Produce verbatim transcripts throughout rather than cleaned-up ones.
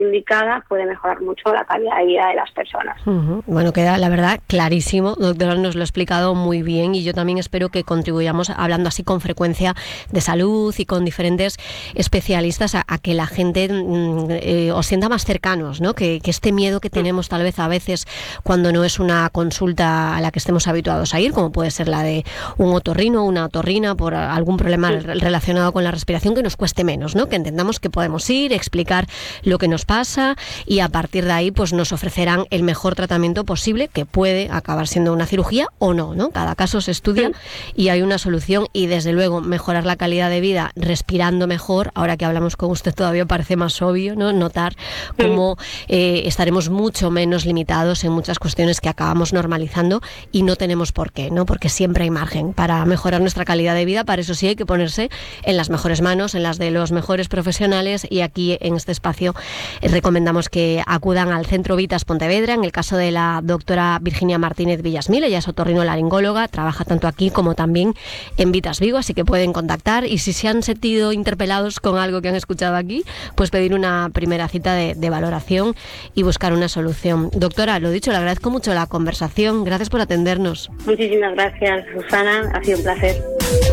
indicada puede mejorar mucho la calidad de vida de las personas. Uh-huh. Bueno, queda la verdad clarísimo, doctora, nos lo ha explicado muy bien, y yo también espero que contribuyamos hablando así con frecuencia de salud y con diferentes especialistas a, a que la gente eh, os sienta más cercanos, ¿no? Que, que este miedo que tenemos tal vez a veces cuando no es una consulta a la que estemos habituados a ir, como puede ser la de un otorrino o una otorrina por algún problema sí. relacionado con la respiración, que nos cueste menos, ¿no? Que entendamos que podemos ir, explicar lo que nos pasa, y a partir de ahí pues nos ofrecerán el mejor tratamiento posible, que puede acabar siendo una cirugía o no, ¿no? Cada caso se estudia sí. y hay una solución, y desde luego mejorar la calidad de vida respirando mejor. Ahora que hablamos con usted todavía parece más obvio, ¿no? Notar cómo eh, estaremos mucho menos limitados en muchas cuestiones que acabamos normalizando, y no tenemos por qué, ¿no? Porque siempre hay margen para mejorar nuestra calidad de vida. Para eso sí hay que ponerse en las mejores manos, en las de los mejores profesionales, y aquí en este espacio recomendamos que acudan al Centro Vitas Pontevedra. En el caso de la doctora Virginia Martínez Villasmil, ella es otorrinolaringóloga, trabaja tanto aquí como también en Vitas Vigo, así que pueden contactar, y si se han sentido interpelados con algo que han escuchado aquí, pues pedir una primera cita de, de valoración y buscar una solución. Doctora, lo dicho, le agradezco mucho la conversación, gracias por atendernos. Muchísimas gracias, Susana, ha sido un placer.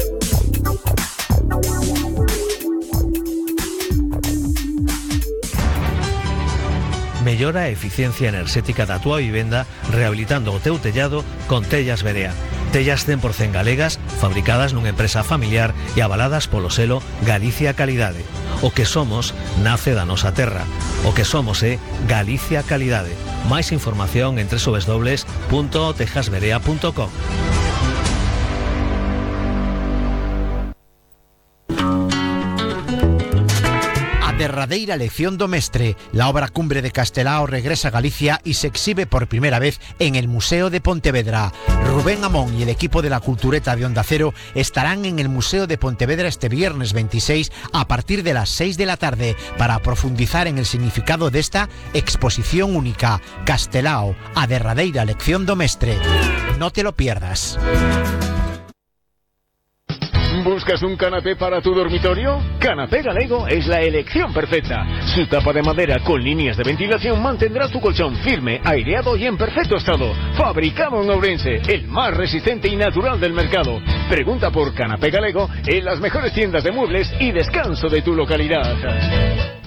Mellora a eficiencia enerxética da túa vivenda rehabilitando o teu tellado con Tellas Berea. Tellas cen por cen galegas, fabricadas nunha empresa familiar e avaladas polo selo Galicia Calidade. O que somos nace da nosa terra. O que somos é Galicia Calidade. Máis información en doble u doble u doble u punto tejasberea punto com. Derradeira lección do mestre, la obra cumbre de Castelao regresa a Galicia y se exhibe por primera vez en el Museo de Pontevedra. Rubén Amón y el equipo de la Cultureta de Onda Cero estarán en el Museo de Pontevedra este viernes veintiséis a partir de las seis de la tarde para profundizar en el significado de esta exposición única, Castelao, a derradeira lección do mestre. No te lo pierdas. ¿Buscas un canapé para tu dormitorio? Canapé Galego es la elección perfecta. Su tapa de madera con líneas de ventilación mantendrá tu colchón firme, aireado y en perfecto estado. Fabricado en Ourense, el más resistente y natural del mercado. Pregunta por Canapé Galego en las mejores tiendas de muebles y descanso de tu localidad.